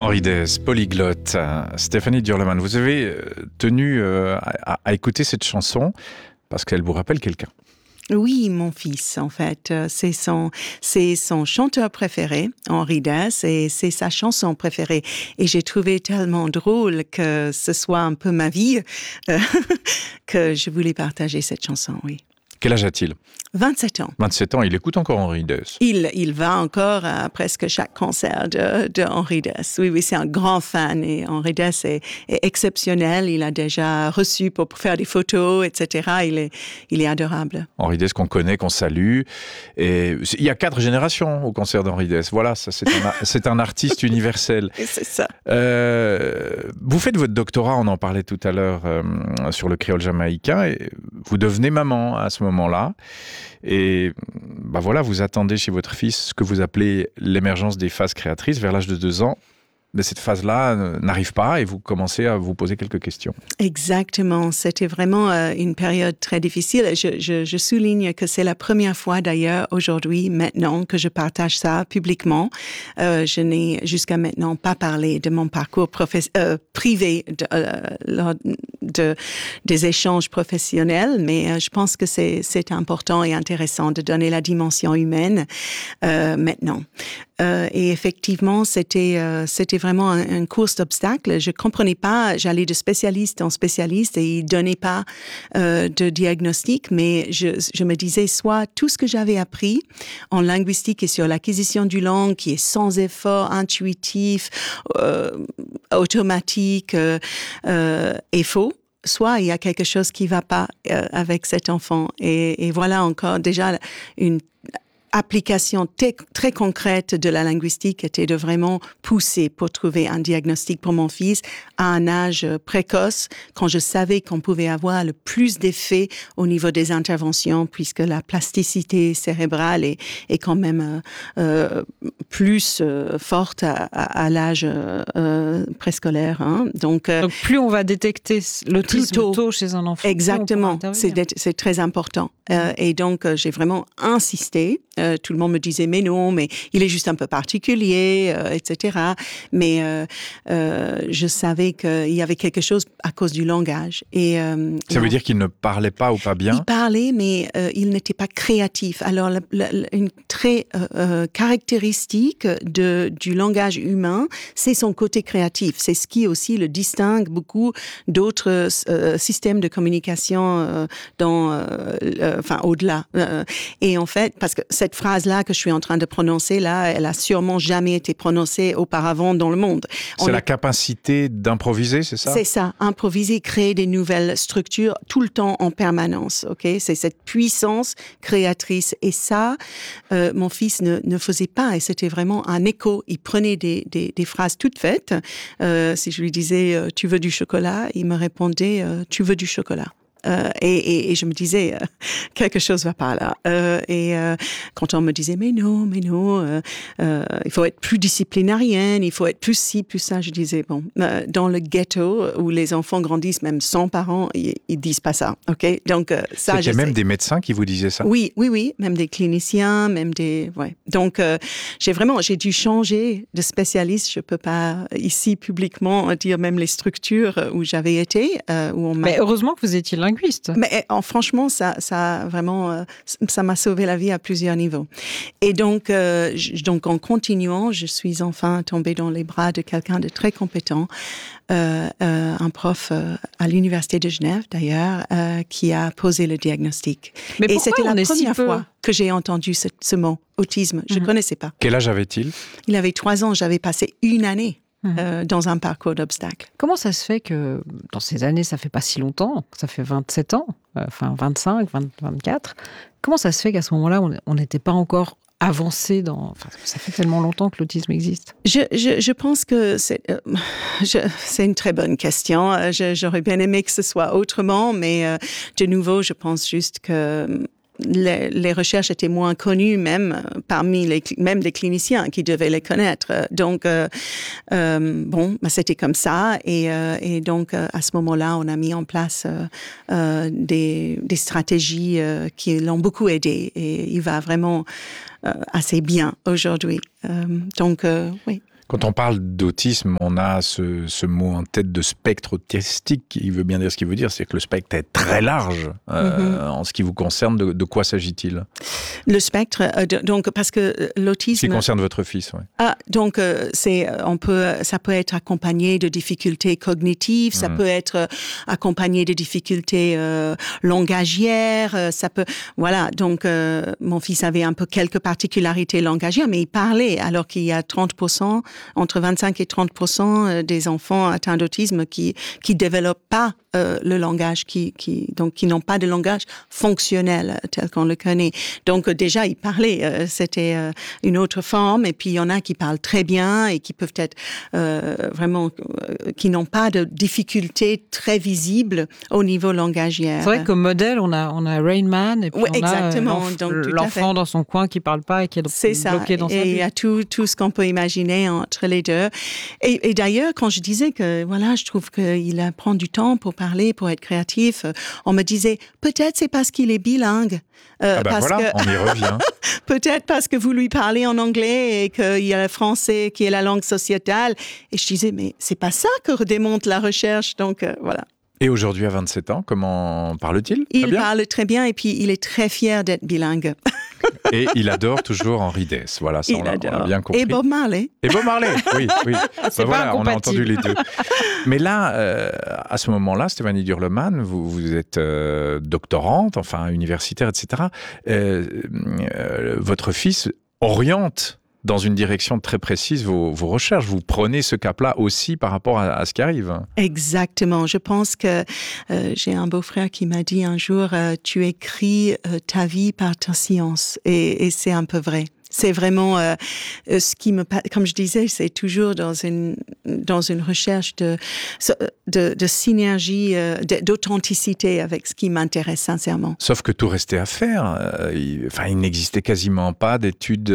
Henri Dès, polyglotte. Stéphanie Durleman, vous avez tenu à écouter cette chanson parce qu'elle vous rappelle quelqu'un. Oui, mon fils, en fait. C'est son chanteur préféré, Henri Dès, et c'est sa chanson préférée. Et j'ai trouvé tellement drôle que ce soit un peu ma vie que je voulais partager cette chanson, oui. Quel âge a-t-il ? 27 ans. 27 ans, il écoute encore Henri Dès. Il va encore à presque chaque concert de Henri Dès. Oui, c'est un grand fan et Henri Dès est exceptionnel. Il a déjà reçu pour faire des photos, etc. Il est adorable. Henri Dès qu'on connaît, qu'on salue. Et il y a 4 générations au concert d'Henri Dès. Voilà, ça, c'est un artiste universel. C'est ça. Vous faites votre doctorat, on en parlait tout à l'heure, sur le créole jamaïcain. Et vous devenez maman à ce moment-là. Et voilà, vous attendez chez votre fils ce que vous appelez l'émergence des phases créatrices vers l'âge de 2 ans. Mais cette phase-là n'arrive pas et vous commencez à vous poser quelques questions. Exactement. C'était vraiment une période très difficile. Je souligne que c'est la première fois d'ailleurs aujourd'hui, maintenant, que je partage ça publiquement. Je n'ai jusqu'à maintenant pas parlé de mon parcours privé lors des échanges professionnels, mais je pense que c'est important et intéressant de donner la dimension humaine maintenant. Et effectivement, c'était vraiment une course d'obstacles. Je comprenais pas, j'allais de spécialiste en spécialiste et ils donnaient pas de diagnostic, mais je me disais soit tout ce que j'avais appris en linguistique et sur l'acquisition du langue qui est sans effort, intuitif, automatique, est faux. Soit il y a quelque chose qui va pas avec cet enfant. Et voilà encore déjà une application très concrète de la linguistique était de vraiment pousser pour trouver un diagnostic pour mon fils à un âge précoce, quand je savais qu'on pouvait avoir le plus d'effets au niveau des interventions, puisque la plasticité cérébrale est quand même plus forte à l'âge préscolaire. Hein. Donc plus on va détecter l'autisme tôt chez un enfant. Exactement, c'est très important. Et donc j'ai vraiment insisté. Tout le monde me disait mais non, mais il est juste un peu particulier, etc. Mais je savais qu'il y avait quelque chose à cause du langage. Et ça veut dire qu'il ne parlait pas ou pas bien ? Il parlait, mais il n'était pas créatif. Alors une très caractéristique du langage humain, c'est son côté créatif. C'est ce qui aussi le distingue beaucoup d'autres systèmes de communication au-delà. Et en fait, parce que cette phrase-là que je suis en train de prononcer, là, elle a sûrement jamais été prononcée auparavant dans le monde. C'est la capacité d'improviser, c'est ça ? C'est ça, improviser, créer des nouvelles structures tout le temps en permanence, ok ? C'est cette puissance créatrice. Et ça, mon fils ne faisait pas. Et c'était vraiment un écho. Il prenait des phrases toutes faites. Si je lui disais « tu veux du chocolat ?» il me répondait « tu veux du chocolat ?» Et je me disais quelque chose va pas là. Quand on me disait mais non, il faut être plus disciplinarienne, il faut être plus ci, plus ça, je disais bon, dans le ghetto où les enfants grandissent même sans parents, ils disent pas ça, ok ? Donc ça, c'était même des médecins qui vous disaient ça ? Oui, même des cliniciens, ouais. Donc j'ai dû changer de spécialiste. Je peux pas ici publiquement dire même les structures où j'avais été. Mais heureusement que vous étiez linguiste. Mais franchement, ça vraiment, ça m'a sauvé la vie à plusieurs niveaux. Et donc en continuant, je suis enfin tombée dans les bras de quelqu'un de très compétent, un prof à l'université de Genève d'ailleurs, qui a posé le diagnostic. Et c'était la première fois que j'ai entendu ce mot, autisme. Je connaissais pas. Quel âge avait-il ? Il avait 3 ans. J'avais passé une année dans un parcours d'obstacles. Comment ça se fait que, dans ces années, ça fait pas si longtemps, ça fait 27 ans, 25, 24, comment ça se fait qu'à ce moment-là, on n'était pas encore avancé ça fait tellement longtemps que l'autisme existe? Je pense que c'est une très bonne question. J'aurais bien aimé que ce soit autrement, mais de nouveau, je pense juste que les recherches étaient moins connues même parmi même des cliniciens qui devaient les connaître. Donc c'était comme ça et donc à ce moment-là on a mis en place des stratégies qui l'ont beaucoup aidé et il va vraiment assez bien aujourd'hui. Oui. Quand on parle d'autisme, on a ce mot en tête de spectre autistique, qui veut bien dire ce qu'il veut dire, c'est que le spectre est très large. En ce qui vous concerne, de quoi s'agit-il? Le spectre, donc parce que l'autisme... Qui concerne votre fils, oui. Donc ça peut être accompagné de difficultés cognitives, ça peut être accompagné de difficultés langagières, ça peut... Voilà, donc mon fils avait un peu quelques particularités langagières, mais il parlait, alors qu'il y a 30%, entre 25 et 30% des enfants atteints d'autisme qui développent pas le langage, donc qui n'ont pas de langage fonctionnel tel qu'on le connaît. Donc déjà, il parlait, c'était une autre forme, et puis il y en a qui parlent très bien et qui peuvent être vraiment, qui n'ont pas de difficultés très visibles au niveau langagière. C'est vrai qu'au modèle, on a Rain Man, et puis on exactement. a l'enfant dans son coin qui parle pas et qui est bloqué dans sa vie. Et il y a tout ce qu'on peut imaginer entre les deux. Et d'ailleurs, quand je disais que voilà, je trouve qu'il prend du temps pour parler, pour être créatif, on me disait peut-être c'est parce qu'il est bilingue. Voilà, on y revient. Peut-être parce que vous lui parlez en anglais et qu'il y a le français qui est la langue sociétale. Et je disais, mais c'est pas ça que démontre la recherche. Donc voilà. Et aujourd'hui, à 27 ans, comment parle-t-il? Il parle très bien et puis il est très fier d'être bilingue. Et il adore toujours Henri Dess. Voilà, ça, on a bien compris. Et Bob Marley. Oui. C'est pas voilà, on a entendu les deux. Mais là, à ce moment-là, Stéphanie Durleman, vous êtes doctorante, enfin universitaire, etc. Votre fils oriente dans une direction très précise vos recherches. Vous prenez ce cap-là aussi par rapport à ce qui arrive. Exactement. Je pense que j'ai un beau-frère qui m'a dit un jour tu écris ta vie par ta science. Et c'est un peu vrai. C'est vraiment ce qui me, comme je disais, c'est toujours dans une recherche de synergie, d'authenticité avec ce qui m'intéresse sincèrement. Sauf que tout restait à faire. Il n'existait quasiment pas d'études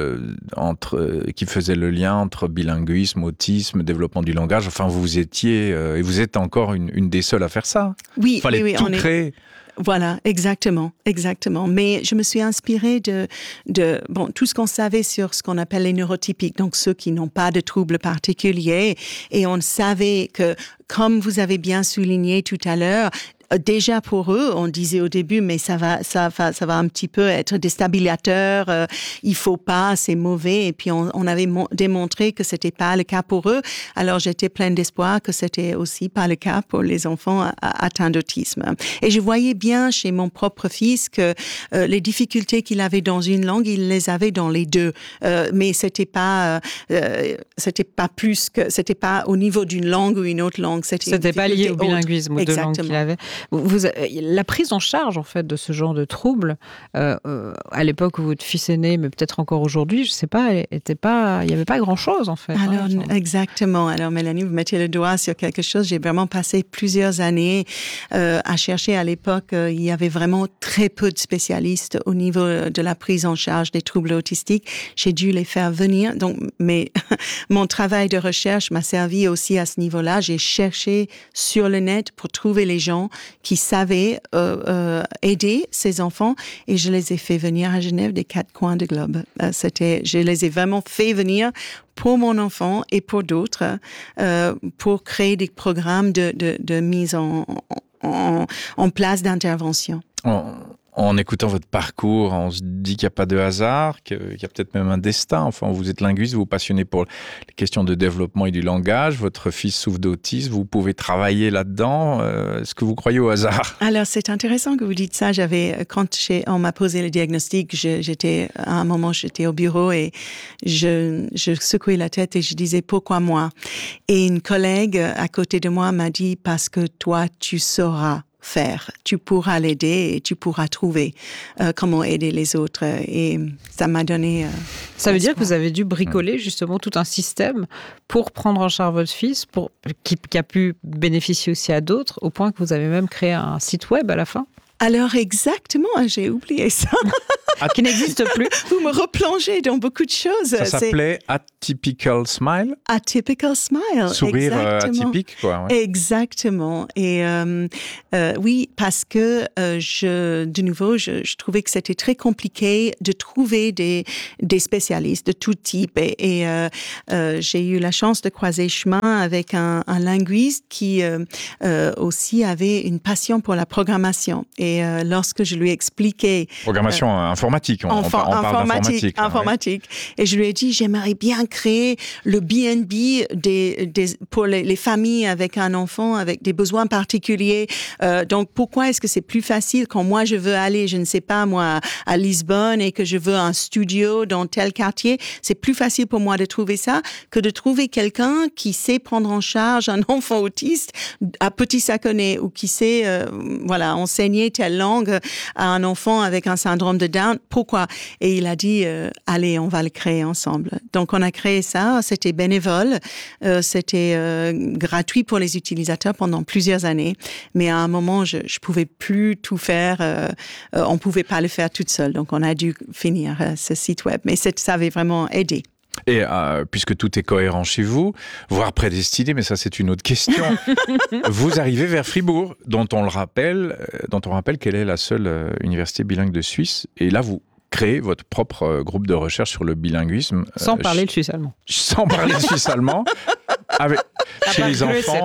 qui faisaient le lien entre bilinguisme, autisme, développement du langage. Enfin, vous étiez et vous êtes encore une des seules à faire ça. Oui, il fallait tout créer. Voilà, exactement. Mais je me suis inspirée de tout ce qu'on savait sur ce qu'on appelle les neurotypiques, donc ceux qui n'ont pas de troubles particuliers. Et on savait que, comme vous avez bien souligné tout à l'heure, déjà pour eux, on disait au début, mais ça va un petit peu être déstabilisateur. Il faut pas, c'est mauvais. Et puis on avait démontré que c'était pas le cas pour eux. Alors j'étais pleine d'espoir que c'était aussi pas le cas pour les enfants atteints d'autisme. Et je voyais bien chez mon propre fils que les difficultés qu'il avait dans une langue, il les avait dans les deux. Mais c'était pas plus que, c'était pas au niveau d'une langue ou une autre langue. C'était pas lié au bilinguisme ou de langue qu'il avait. La prise en charge en fait de ce genre de troubles à l'époque où votre fils est né, mais peut-être encore aujourd'hui, je sais pas, il y avait pas grand-chose en fait. Alors exactement. Alors Mélanie, vous mettez le doigt sur quelque chose. J'ai vraiment passé plusieurs années à chercher. À l'époque, il y avait vraiment très peu de spécialistes au niveau de la prise en charge des troubles autistiques. J'ai dû les faire venir. Donc, mais mon travail de recherche m'a servi aussi à ce niveau-là. J'ai cherché sur le net pour trouver les gens qui savaient aider ces enfants et je les ai fait venir à Genève des 4 coins du globe. Je les ai vraiment fait venir pour mon enfant et pour d'autres pour créer des programmes de mise en place d'intervention. En écoutant votre parcours, on se dit qu'il n'y a pas de hasard, qu'il y a peut-être même un destin. Enfin, vous êtes linguiste, vous vous passionnez pour les questions de développement et du langage. Votre fils souffre d'autisme, vous pouvez travailler là-dedans. Est-ce que vous croyez au hasard? Alors, c'est intéressant que vous dites ça. Quand on m'a posé le diagnostic, à un moment, j'étais au bureau et je secouais la tête et je disais, pourquoi moi? Et une collègue à côté de moi m'a dit, parce que toi, tu sauras faire. Tu pourras l'aider et tu pourras trouver comment aider les autres. Et ça m'a donné... ça veut dire que vous avez dû bricoler justement tout un système pour prendre en charge votre fils, qui a pu bénéficier aussi à d'autres, au point que vous avez même créé un site web à la fin? Alors exactement, j'ai oublié ça. Qui n'existe plus. Vous me replongez dans beaucoup de choses. Ça s'appelait Atypical Smile. Atypical Smile. Sourire atypique, quoi. Ouais. Exactement. Et oui, parce que de nouveau, je trouvais que c'était très compliqué de trouver des spécialistes de tout type. Et j'ai eu la chance de croiser chemin avec un linguiste qui aussi avait une passion pour la programmation. Et lorsque je lui ai expliqué... Programmation informatique, on parle d'informatique. Informatique. Ouais. Et je lui ai dit, j'aimerais bien créer le B&B pour les familles avec un enfant, avec des besoins particuliers. Donc, pourquoi est-ce que c'est plus facile quand moi, je veux aller, je ne sais pas, moi, à Lisbonne et que je veux un studio dans tel quartier? C'est plus facile pour moi de trouver ça que de trouver quelqu'un qui sait prendre en charge un enfant autiste à Petit-Saconnet ou qui sait, enseigner telle langue à un enfant avec un syndrome de Down. Pourquoi? Et il a dit, allez, on va le créer ensemble. Donc, on a créé ça. C'était bénévole. C'était gratuit pour les utilisateurs pendant plusieurs années. Mais à un moment, je pouvais plus tout faire. On pouvait pas le faire toute seule. Donc, on a dû finir ce site web. Mais ça avait vraiment aidé. Et puisque tout est cohérent chez vous, voire prédestiné, mais ça c'est une autre question, vous arrivez vers Fribourg, dont on rappelle qu'elle est la seule université bilingue de Suisse. Et là, vous créez votre propre groupe de recherche sur le bilinguisme. Sans parler le suisse-allemand. Sans parler le suisse-allemand. Chez les enfants,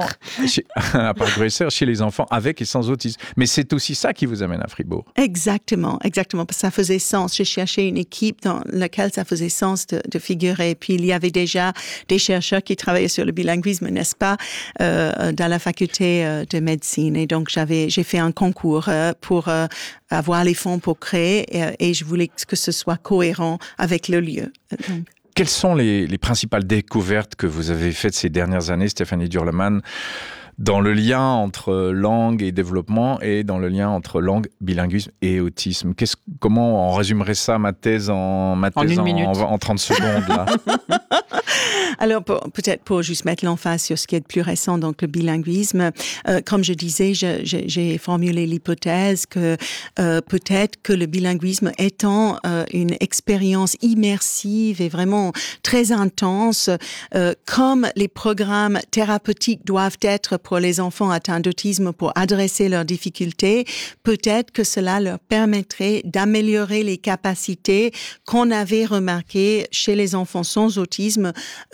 à part Grösser, chez les enfants avec et sans autisme. Mais c'est aussi ça qui vous amène à Fribourg. Exactement, parce que ça faisait sens. J'ai cherché une équipe dans laquelle ça faisait sens de figurer. Puis il y avait déjà des chercheurs qui travaillaient sur le bilinguisme, n'est-ce pas, dans la faculté de médecine. Et donc j'ai fait un concours pour avoir les fonds pour créer et je voulais que ce soit cohérent avec le lieu. Donc. Quelles sont les principales découvertes que vous avez faites ces dernières années, Stéphanie Durleman, dans le lien entre langue et développement et dans le lien entre langue, bilinguisme et autisme? Comment on résumerait ça, ma thèse en 30 secondes là? Alors, peut-être pour juste mettre l'emphase sur ce qui est de plus récent, donc le bilinguisme, comme je disais, j'ai formulé l'hypothèse que peut-être que le bilinguisme étant une expérience immersive et vraiment très intense, comme les programmes thérapeutiques doivent être pour les enfants atteints d'autisme pour adresser leurs difficultés, peut-être que cela leur permettrait d'améliorer les capacités qu'on avait remarquées chez les enfants sans autisme,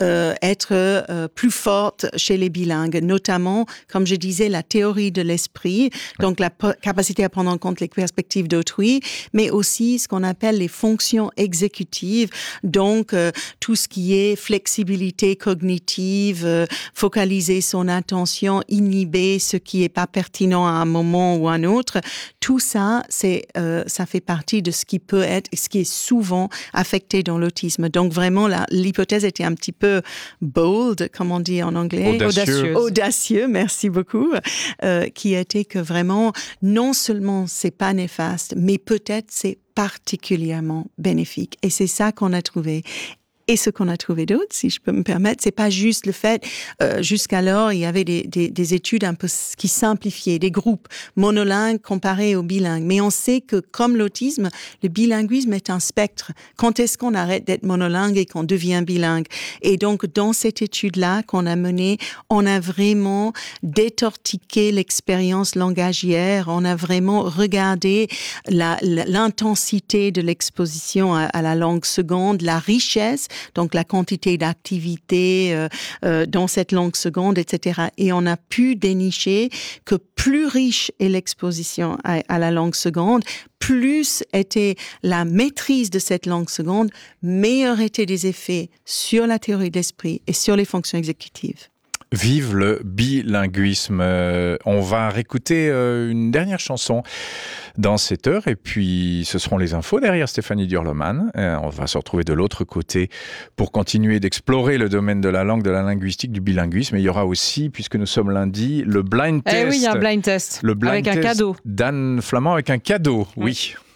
être plus forte chez les bilingues, notamment, comme je disais, la théorie de l'esprit, donc la capacité à prendre en compte les perspectives d'autrui, mais aussi ce qu'on appelle les fonctions exécutives, donc tout ce qui est flexibilité cognitive, focaliser son attention, inhiber ce qui n'est pas pertinent à un moment ou à un autre. Tout ça, ça fait partie de ce qui peut être, ce qui est souvent affecté dans l'autisme. Donc vraiment, l'hypothèse était un petit peu bold, comme on dit en anglais. Audacieux, merci beaucoup. Qui était que vraiment, non seulement c'est pas néfaste, mais peut-être c'est particulièrement bénéfique. Et c'est ça qu'on a trouvé. Et ce qu'on a trouvé d'autre, si je peux me permettre, c'est pas juste le fait, jusqu'alors, il y avait des études un peu qui simplifiaient, des groupes monolingues comparés aux bilingues. Mais on sait que, comme l'autisme, le bilinguisme est un spectre. Quand est-ce qu'on arrête d'être monolingue et qu'on devient bilingue? Et donc, dans cette étude-là qu'on a menée, on a vraiment décortiqué l'expérience langagière, on a vraiment regardé l'intensité de l'exposition à la langue seconde, la richesse, donc la quantité d'activité dans cette langue seconde, etc. Et on a pu dénicher que plus riche est l'exposition à la langue seconde, plus était la maîtrise de cette langue seconde, meilleurs étaient les effets sur la théorie de l'esprit et sur les fonctions exécutives. Vive le bilinguisme. On va réécouter une dernière chanson dans cette heure et puis ce seront les infos derrière Stéphanie Durleman. On va se retrouver de l'autre côté pour continuer d'explorer le domaine de la langue, de la linguistique, du bilinguisme. Et il y aura aussi, puisque nous sommes lundi, le blind test. Oui, il y a un blind test. Le blind avec test un cadeau. d'Anne Flamand avec un cadeau, oui.